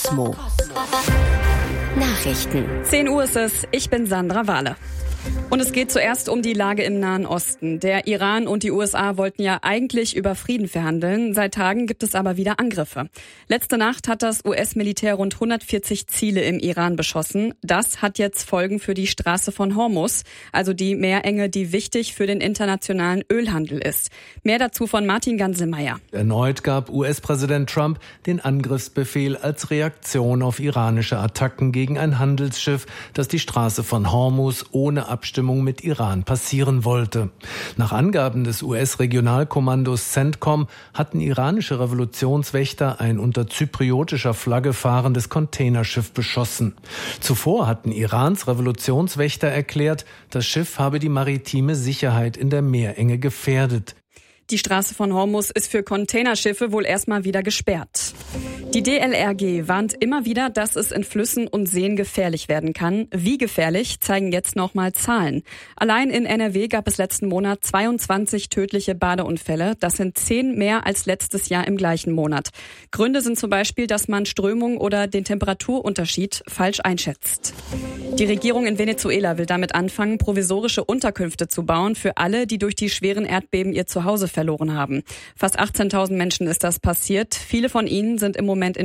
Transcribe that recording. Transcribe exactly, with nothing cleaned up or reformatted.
Cosmo. Nachrichten. zehn Uhr ist es, ich bin Sandra Wahle. Und es geht zuerst um die Lage im Nahen Osten. Der Iran und die U S A wollten ja eigentlich über Frieden verhandeln. Seit Tagen gibt es aber wieder Angriffe. Letzte Nacht hat das U S-Militär rund hundertvierzig Ziele im Iran beschossen. Das hat jetzt Folgen für die Straße von Hormuz, also die Meerenge, die wichtig für den internationalen Ölhandel ist. Mehr dazu von Martin Gansemeyer. Erneut gab U S-Präsident Trump den Angriffsbefehl als Reaktion auf iranische Attacken gegen ein Handelsschiff, das die Straße von Hormuz ohne Abstimmung mit Iran passieren wollte. Nach Angaben des U S-Regionalkommandos CENTCOM hatten iranische Revolutionswächter ein unter zypriotischer Flagge fahrendes Containerschiff beschossen. Zuvor hatten Irans Revolutionswächter erklärt, das Schiff habe die maritime Sicherheit in der Meerenge gefährdet. Die Straße von Hormuz ist für Containerschiffe wohl erstmal wieder gesperrt. Die D L R G warnt immer wieder, dass es in Flüssen und Seen gefährlich werden kann. Wie gefährlich, zeigen jetzt nochmal Zahlen. Allein in N R W gab es letzten Monat zweiundzwanzig tödliche Badeunfälle. Das sind zehn mehr als letztes Jahr im gleichen Monat. Gründe sind zum Beispiel, dass man Strömung oder den Temperaturunterschied falsch einschätzt. Die Regierung in Venezuela will damit anfangen, provisorische Unterkünfte zu bauen für alle, die durch die schweren Erdbeben ihr Zuhause verloren haben. Fast achtzehntausend Menschen ist das passiert. Viele von ihnen sind im Moment